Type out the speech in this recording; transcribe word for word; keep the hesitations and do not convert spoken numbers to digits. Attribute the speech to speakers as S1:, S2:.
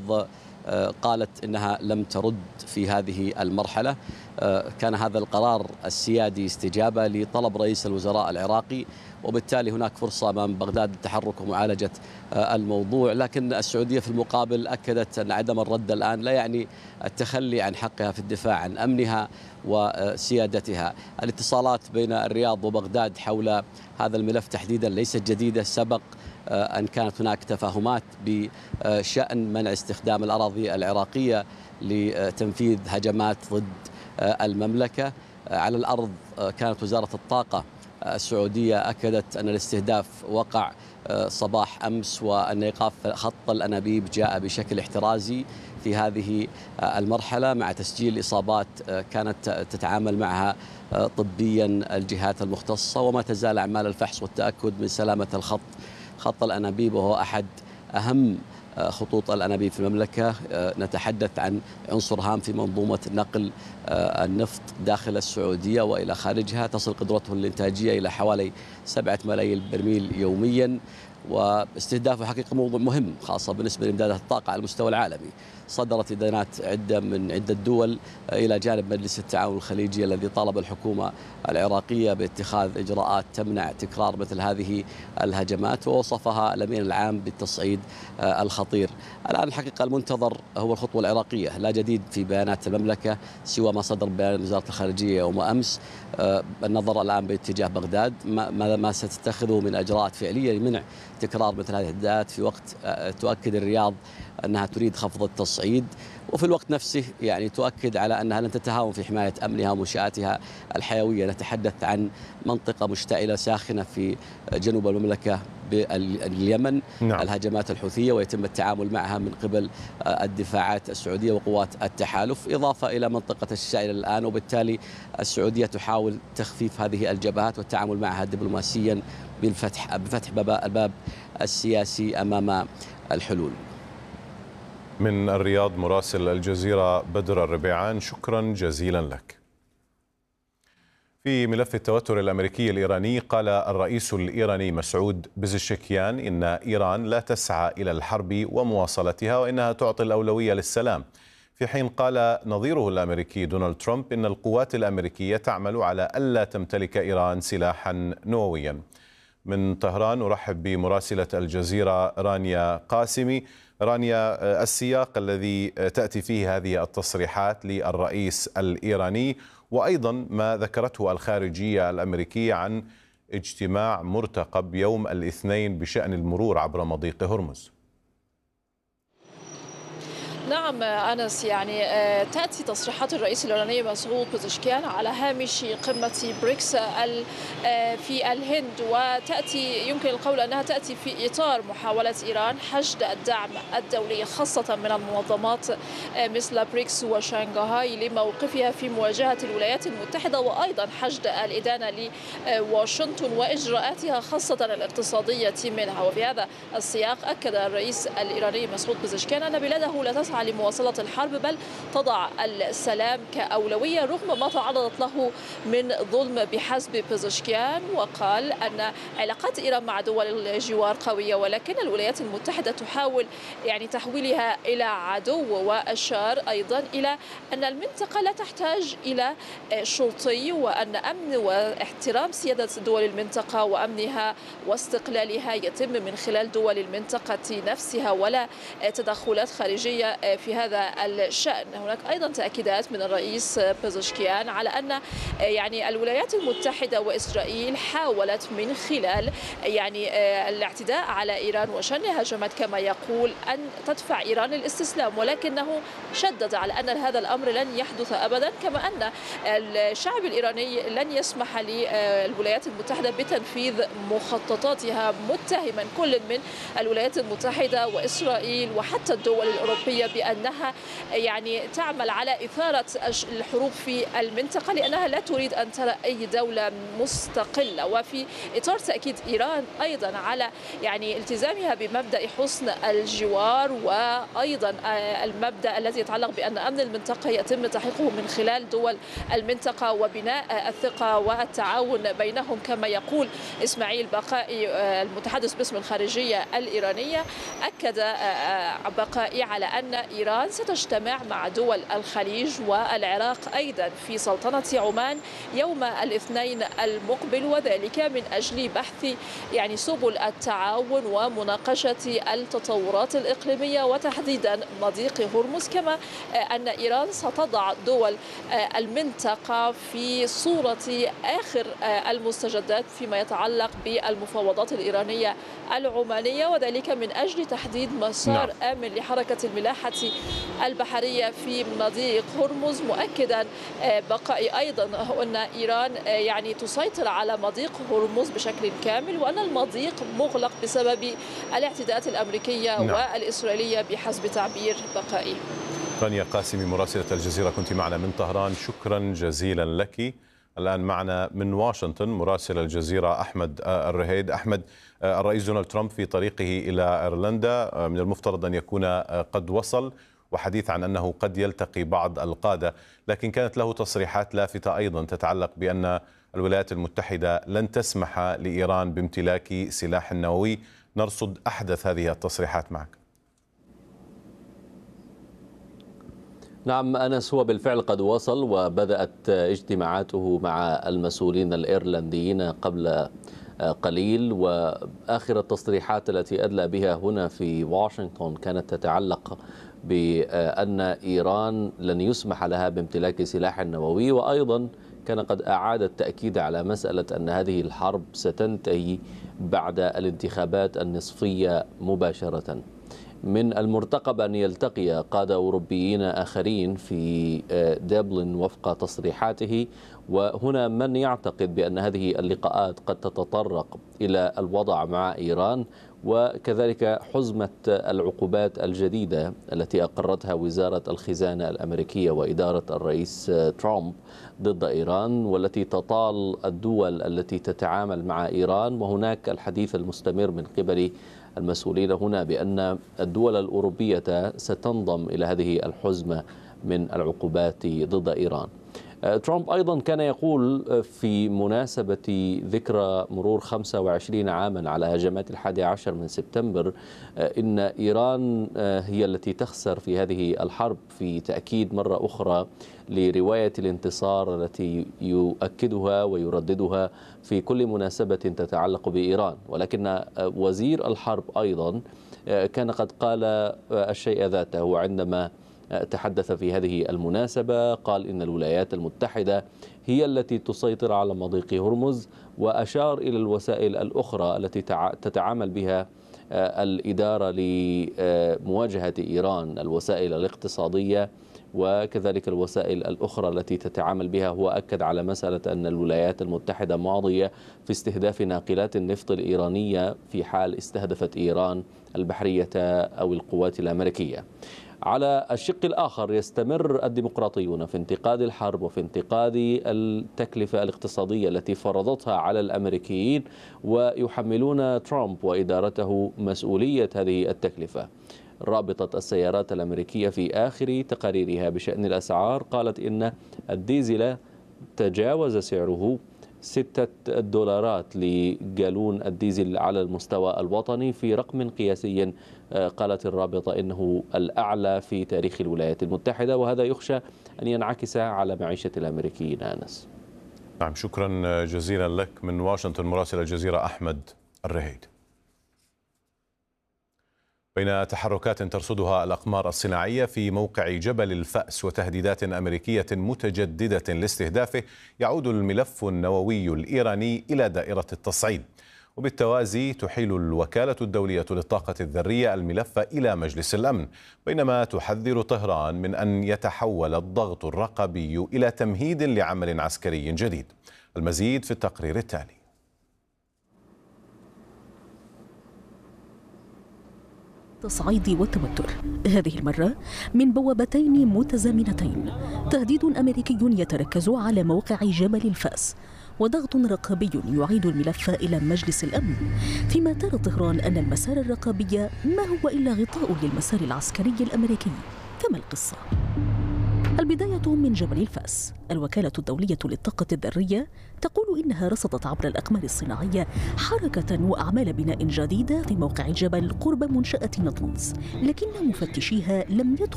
S1: الرياض قالت إنها لم ترد في هذه المرحلة. كان هذا القرار السيادي استجابة لطلب رئيس الوزراء العراقي، وبالتالي هناك فرصة أمام بغداد للتحرك ومعالجة الموضوع. لكن السعودية في المقابل أكدت أن عدم الرد الآن لا يعني التخلي عن حقها في الدفاع عن أمنها وسيادتها. الاتصالات بين الرياض وبغداد حول هذا الملف تحديدا ليست جديدة. سبق أن كانت هناك تفاهمات بشأن منع استخدام الأراضي العراقية لتنفيذ هجمات ضد المملكة. على الأرض كانت وزارة الطاقة السعودية أكدت أن الاستهداف وقع صباح أمس، وأن إيقاف خط الأنابيب جاء بشكل احترازي في هذه المرحلة مع تسجيل إصابات كانت تتعامل معها طبيا الجهات المختصة. وما تزال أعمال الفحص والتأكد من سلامة الخط خط الأنابيب، وهو أحد أهم خطوط الأنابيب في المملكة. نتحدث عن عنصر هام في منظومة نقل النفط داخل السعودية وإلى خارجها، تصل قدرته الإنتاجية إلى حوالي سبعة ملايين برميل يوميا، واستهدافه حقيقة موضوع مهم خاصة بالنسبة لإمدادات الطاقة على المستوى العالمي. صدرت إدانات عدة من عدة دول إلى جانب مجلس التعاون الخليجي الذي طالب الحكومة العراقية باتخاذ إجراءات تمنع تكرار مثل هذه الهجمات، ووصفها الأمين العام بالتصعيد الخطير. الآن الحقيقة المنتظر هو الخطوة العراقية. لا جديد في بيانات المملكة سوى ما صدر بيان وزارة الخارجية يوم أمس. النظر الآن باتجاه بغداد ما ما ستتخذه من إجراءات فعلية لمنع تكرار مثل هذه الهدات، في وقت تؤكد الرياض أنها تريد خفض التصعيد، وفي الوقت نفسه يعني تؤكد على أنها لن تتهاون في حماية أمنها ومنشآتها الحيوية. نتحدث عن منطقة مشتعلة ساخنة في جنوب المملكة باليمن. نعم. الهجمات الحوثية ويتم التعامل معها من قبل الدفاعات السعودية وقوات التحالف، إضافة إلى منطقة الشائلة الآن. وبالتالي السعودية تحاول تخفيف هذه الجبهات والتعامل معها دبلوماسيا بالفتح بفتح الباب السياسي أمام الحلول.
S2: من الرياض مراسل الجزيرة بدر الربيعان، شكرا جزيلا لك. في ملف التوتر الأمريكي الإيراني، قال الرئيس الإيراني مسعود بزشكيان إن إيران لا تسعى إلى الحرب ومواصلتها، وإنها تعطي الأولوية للسلام، في حين قال نظيره الأمريكي دونالد ترامب إن القوات الأمريكية تعمل على ألا تمتلك إيران سلاحا نوويا. من طهران أرحب بمراسلة الجزيرة رانيا قاسمي. رانيا، السياق الذي تأتي فيه هذه التصريحات للرئيس الإيراني، وأيضا ما ذكرته الخارجية الأمريكية عن اجتماع مرتقب يوم الاثنين بشأن المرور عبر مضيق هرمز.
S3: نعم أنس، يعني تأتي تصريحات الرئيس الإيراني مسعود بزشكيان على هامش قمة بريكس في الهند، وتأتي يمكن القول أنها تأتي في إطار محاولة إيران حشد الدعم الدولي خاصة من المنظمات مثل بريكس وشنغهاي لموقفها في مواجهة الولايات المتحدة، وأيضا حشد الإدانة لواشنطن وإجراءاتها خاصة الاقتصادية منها. وفي هذا السياق أكد الرئيس الإيراني مسعود بزشكيان أن بلاده لا تسعى لمواصلة الحرب، بل تضع السلام كأولوية رغم ما تعرضت له من ظلم بحسب بزشكيان. وقال أن علاقات إيران مع دول الجوار قوية، ولكن الولايات المتحدة تحاول يعني تحويلها إلى عدو. وأشار أيضا إلى أن المنطقة لا تحتاج إلى شرطي، وأن أمن واحترام سيادة دول المنطقة وأمنها واستقلالها يتم من خلال دول المنطقة نفسها ولا تدخلات خارجية في هذا الشأن. هناك أيضا تأكيدات من الرئيس بزشكيان على أن يعني الولايات المتحدة وإسرائيل حاولت من خلال يعني الاعتداء على إيران وشن هجمات كما يقول أن تدفع إيران للاستسلام، ولكنه شدد على أن هذا الأمر لن يحدث أبدا، كما أن الشعب الإيراني لن يسمح للولايات المتحدة بتنفيذ مخططاتها، متهما كل من الولايات المتحدة وإسرائيل وحتى الدول الأوروبية بأنها يعني تعمل على إثارة الحروب في المنطقة، لأنها لا تريد أن ترى أي دولة مستقلة. وفي إطار تأكيد إيران أيضا على يعني التزامها بمبدأ حسن الجوار، وأيضا المبدأ الذي يتعلق بأن أمن المنطقة يتم تحقيقه من خلال دول المنطقة وبناء الثقة والتعاون بينهم، كما يقول إسماعيل بقائي المتحدث باسم الخارجية الإيرانية. أكد بقائي على أن إيران ستجتمع مع دول الخليج والعراق أيضا في سلطنة عمان يوم الاثنين المقبل، وذلك من أجل بحث يعني سبل التعاون ومناقشة التطورات الإقليمية وتحديدا مضيق هرمز، كما أن إيران ستضع دول المنطقة في صورة آخر المستجدات فيما يتعلق بالمفاوضات الإيرانية العمانية، وذلك من أجل تحديد مسار نعم. آمن لحركة الملاحة البحرية في مضيق هرمز، مؤكدا بقاء أيضا أن إيران يعني تسيطر على مضيق هرمز بشكل كامل، وأن المضيق مغلق بسبب الاعتداءات الأمريكية نعم. والإسرائيلية بحسب تعبير بقائي.
S2: رانيا قاسمي مراسلة الجزيرة كنت معنا من طهران، شكرا جزيلا لك. الآن معنا من واشنطن مراسل الجزيرة أحمد الرهيد. أحمد، الرئيس دونالد ترامب في طريقه إلى إيرلندا من المفترض أن يكون قد وصل، وحديث عن أنه قد يلتقي بعض القادة، لكن كانت له تصريحات لافتة أيضا تتعلق بأن الولايات المتحدة لن تسمح لإيران بامتلاك سلاح نووي. نرصد أحدث هذه التصريحات معك.
S1: نعم أنس، هو بالفعل قد وصل وبدأت اجتماعاته مع المسؤولين الإيرلنديين قبل قليل، وآخر التصريحات التي أدلى بها هنا في واشنطن كانت تتعلق بأن إيران لن يسمح لها بامتلاك سلاح نووي، وأيضا كان قد أعاد التأكيد على مسألة أن هذه الحرب ستنتهي بعد الانتخابات النصفية مباشرة. من المرتقب أن يلتقي قادة أوروبيين آخرين في دبلن وفق تصريحاته، وهنا من يعتقد بأن هذه اللقاءات قد تتطرق إلى الوضع مع إيران، وكذلك حزمة العقوبات الجديدة التي أقرتها وزارة الخزانة الأمريكية وإدارة الرئيس ترامب ضد إيران، والتي تطال الدول التي تتعامل مع إيران. وهناك الحديث المستمر من قبل المسؤولين هنا بأن الدول الأوروبية ستنضم إلى هذه الحزمة من العقوبات ضد إيران. ترامب أيضا كان يقول في مناسبة ذكرى مرور خمسة وعشرين عاما على هجمات الحادي عشر من سبتمبر إن إيران هي التي تخسر في هذه الحرب، في تأكيد مرة أخرى لرواية الانتصار التي يؤكدها ويرددها في كل مناسبة تتعلق بإيران. ولكن وزير الحرب أيضا كان قد قال الشيء ذاته عندما تحدث في هذه المناسبة، قال إن الولايات المتحدة هي التي تسيطر على مضيق هرمز، وأشار إلى الوسائل الأخرى التي تتعامل بها الإدارة لمواجهة إيران، الوسائل الاقتصادية وكذلك الوسائل الأخرى التي تتعامل بها. هو أكد على مسألة أن الولايات المتحدة ماضية في استهداف ناقلات النفط الإيرانية في حال استهدفت إيران البحرية أو القوات الأمريكية. على الشق الآخر يستمر الديمقراطيون في انتقاد الحرب وفي انتقاد التكلفة الاقتصادية التي فرضتها على الأمريكيين، ويحملون ترامب وإدارته مسؤولية هذه التكلفة. رابطة السيارات الأمريكية في آخر تقاريرها بشأن الأسعار قالت إن الديزل تجاوز سعره ستة دولارات لجالون الديزل على المستوى الوطني، في رقم قياسي قالت الرابطة إنه الأعلى في تاريخ الولايات المتحدة، وهذا يخشى أن ينعكس على معيشة الأمريكيين. آنس.
S2: نعم، شكرا جزيلا لك من واشنطن مراسل الجزيرة أحمد الرهيد. بين تحركات ترصدها الأقمار الصناعية في موقع جبل الفأس وتهديدات أمريكية متجددة لاستهدافه، يعود الملف النووي الإيراني إلى دائرة التصعيد، وبالتوازي تحيل الوكالة الدولية للطاقة الذرية الملف إلى مجلس الأمن، بينما تحذر طهران من أن يتحول الضغط الرقابي إلى تمهيد لعمل عسكري جديد. المزيد في التقرير التالي.
S4: التصعيد والتوتر، هذه المرة من بوابتين متزامنتين. تهديد أمريكي يتركز على موقع جبل الفأس، وضغط رقابي يعيد الملف إلى مجلس الأمن، فيما ترى طهران أن المسار الرقابي ما هو إلا غطاء للمسار العسكري الأمريكي. فما القصة؟ البداية من جبل الفاس. الوكالة الدولية للطاقة الذرية تقول إنها رصدت عبر الأقمار الصناعية حركة وأعمال بناء جديدة في موقع الجبل قرب منشأة نطنز، لكن مفتشيها لم يدخلوا